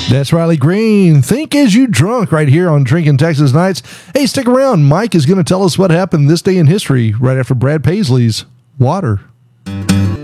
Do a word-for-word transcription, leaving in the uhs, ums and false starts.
That's Riley Green. Think As You Drunk right here on Drinking Texas Nights. Hey, stick around. Mike is going to tell us what happened this day in history right after Brad Paisley's Water.